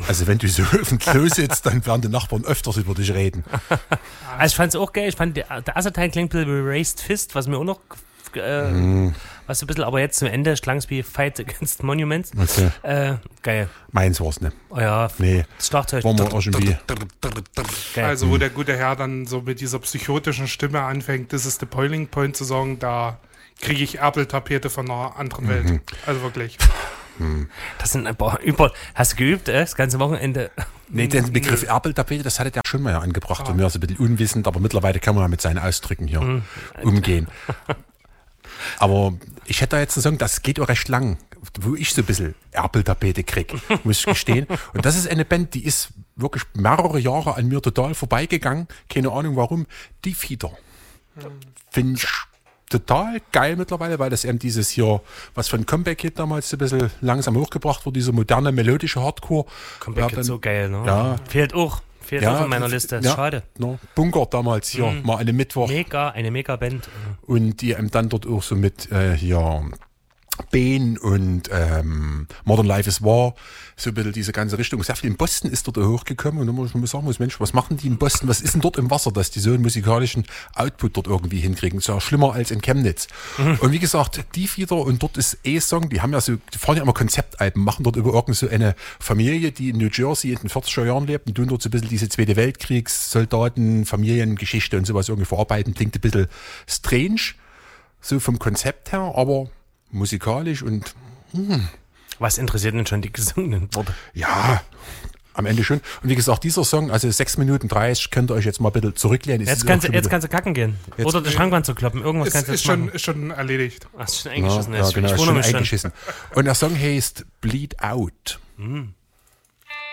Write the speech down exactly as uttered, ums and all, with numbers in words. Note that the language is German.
Also wenn du so auf dem Klo sitzt, dann werden die Nachbarn öfters über dich reden. Also ich fand es auch geil. Ich fand, der, der erste Teil klingt ein bisschen wie Raised Fist, was mir auch noch, äh, mm. was so ein bisschen, aber jetzt zum Ende klang es wie Fight Against Monuments. Okay. Äh, geil. Meins war's nicht. Oh ja, nee. Das Schlagzeug. War mir irgendwie. Also wo der gute Herr dann so mit dieser psychotischen Stimme anfängt, das ist der Boiling Point zu sagen, da kriege ich Erbeltapete von einer anderen Welt. Mhm. Also wirklich. Das sind ein paar über. Hast du geübt, äh, das ganze Wochenende? Nee, den Begriff Erbeltapete, das hatte der schon mal ja angebracht. Ah. Und mir ist ein bisschen unwissend, aber mittlerweile kann man ja mit seinen Ausdrücken hier mhm. umgehen. Aber ich hätte da jetzt einen Song, das geht auch recht lang, wo ich so ein bisschen Erbeltapete kriege, muss ich gestehen. Und das ist eine Band, die ist wirklich mehrere Jahre an mir total vorbeigegangen. Keine Ahnung warum. Die Fieder. Finde ich total geil mittlerweile, weil das eben dieses hier, was von Comeback-Hit damals so ein bisschen langsam hochgebracht wurde, diese moderne, melodische Hardcore. Comeback ist so geil, ne? Ja. Fehlt auch. Fehlt ja, auch in meiner Liste. Ja, schade. No, Bunker damals hier, mm. mal eine Mittwoch. Mega, eine Mega-Band. Und die eben dann dort auch so mit äh, hier Bane und ähm, Modern Life is War, so ein bisschen diese ganze Richtung. Sehr viel in Boston ist dort hochgekommen und dann muss man sagen muss, Mensch, was machen die in Boston? Was ist denn dort im Wasser, dass die so einen musikalischen Output dort irgendwie hinkriegen? Das ist ja schlimmer als in Chemnitz. Mhm. Und wie gesagt, die wieder und dort ist E-Song, die haben ja so, die fahren ja immer Konzeptalben, machen dort über irgend so eine Familie, die in New Jersey in den vierziger Jahren lebt und tun dort so ein bisschen diese Zweite Weltkriegssoldaten, Familiengeschichte und sowas irgendwie verarbeiten. Klingt ein bisschen strange, so vom Konzept her, aber musikalisch und hm. Was interessiert denn schon die gesungenen Worte? Ja, am Ende schon. Und wie gesagt, dieser Song, also sechs Minuten dreißig, könnt ihr euch jetzt mal bitte zurücklehnen. Jetzt kannst, du, jetzt kannst du kacken gehen. Jetzt Oder die Schrankwand zu kloppen. Irgendwas ist, kannst du ist jetzt schon, machen. Ist schon erledigt. Ach, ist schon eingeschissen. Ja, ja, genau, ist schon eingeschissen. Und der Song heißt Bleed Out. Hm.